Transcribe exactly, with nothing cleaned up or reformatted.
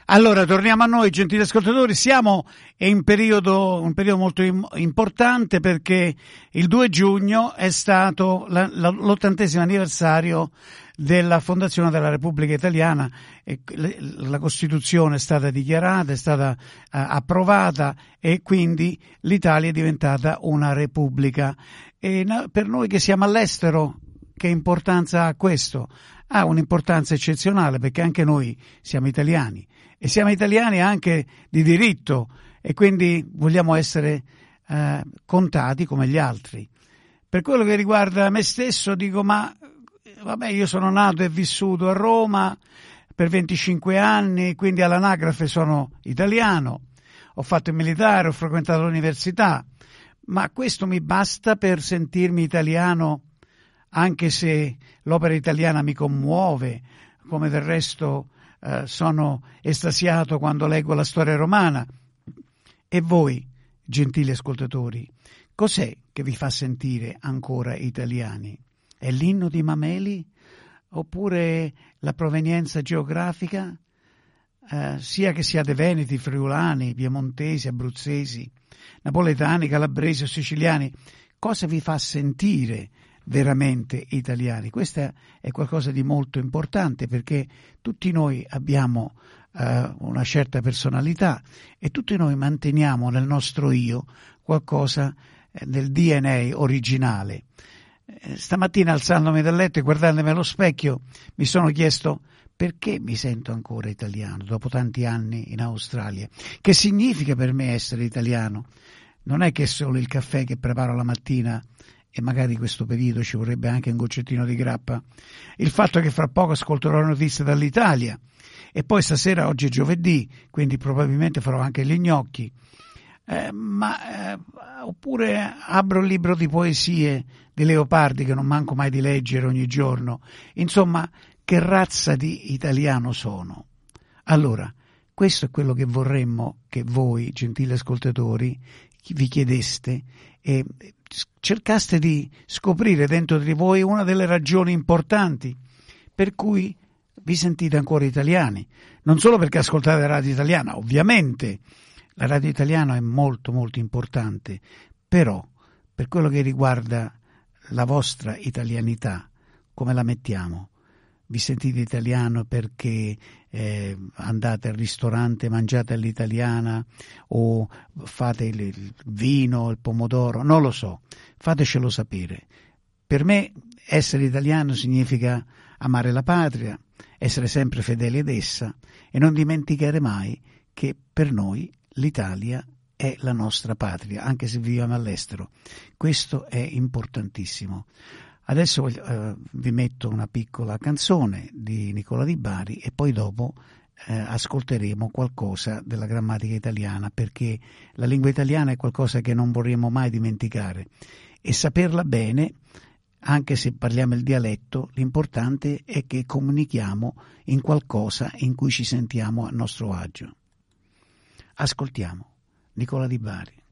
Allora, torniamo a noi, gentili ascoltatori. Siamo in periodo, un periodo molto importante perché il due giugno è stato la, la, l'ottantesimo anniversario della fondazione della Repubblica Italiana. E la Costituzione è stata dichiarata, è stata uh, approvata e quindi l'Italia è diventata una repubblica. E no, per noi che siamo all'estero, che importanza ha questo? Ha un'importanza eccezionale perché anche noi siamo italiani. E siamo italiani anche di diritto e quindi vogliamo essere eh, contati come gli altri. Per quello che riguarda me stesso dico ma vabbè, io sono nato e vissuto a Roma per venticinque anni, quindi all'anagrafe sono italiano, ho fatto il militare, ho frequentato l'università, ma questo mi basta per sentirmi italiano anche se l'opera italiana mi commuove, come del resto Uh, sono estasiato quando leggo la storia romana. E voi, gentili ascoltatori, cos'è che vi fa sentire ancora italiani? È l'inno di Mameli? Oppure la provenienza geografica? Uh, sia che siate veneti, friulani, piemontesi, abruzzesi, napoletani, calabresi o siciliani, cosa vi fa sentire veramente italiani? Questo è qualcosa di molto importante perché tutti noi abbiamo uh, una certa personalità e tutti noi manteniamo nel nostro io qualcosa eh, del D N A originale. Eh, stamattina alzandomi dal letto e guardandomi allo specchio mi sono chiesto perché mi sento ancora italiano dopo tanti anni in Australia. Che significa per me essere italiano? Non è che è solo il caffè che preparo la mattina e magari in questo periodo ci vorrebbe anche un goccettino di grappa, il fatto che fra poco ascolterò notizie dall'Italia e poi stasera, oggi è giovedì, quindi probabilmente farò anche gli gnocchi, eh, ma eh, oppure apro il libro di poesie di Leopardi che non manco mai di leggere ogni giorno. Insomma, che razza di italiano sono? Allora, questo è quello che vorremmo che voi, gentili ascoltatori, vi chiedeste e cercaste di scoprire dentro di voi una delle ragioni importanti per cui vi sentite ancora italiani. Non solo perché ascoltate la radio italiana, ovviamente la radio italiana è molto molto importante, però per quello che riguarda la vostra italianità, come la mettiamo? Vi sentite italiano perché eh, andate al ristorante, mangiate all'italiana o fate il, il vino, il pomodoro, non lo so, fatecelo sapere. Per me essere italiano significa amare la patria, essere sempre fedeli ad essa e non dimenticare mai che per noi l'Italia è la nostra patria, anche se viviamo all'estero. Questo è importantissimo. Adesso eh, vi metto una piccola canzone di Nicola Di Bari e poi dopo eh, ascolteremo qualcosa della grammatica italiana, perché la lingua italiana è qualcosa che non vorremmo mai dimenticare e saperla bene, anche se parliamo il dialetto, l'importante è che comunichiamo in qualcosa in cui ci sentiamo a nostro agio. Ascoltiamo Nicola Di Bari.